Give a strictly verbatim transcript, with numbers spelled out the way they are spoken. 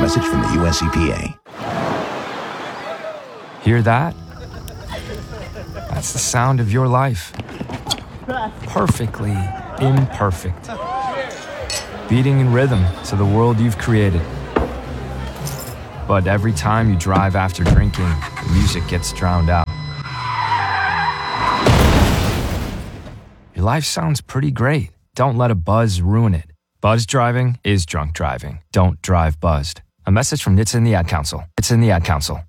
message from the U S E P A. Hear that? That's the sound of your life. Perfectly imperfect. Beating in rhythm to the world you've created. But every time you drive after drinking, the music gets drowned out. Your life sounds pretty great. Don't let a buzz ruin it. Buzz driving is drunk driving. Don't drive buzzed. A message from N H T S A and the Ad Council. It's in the Ad Council.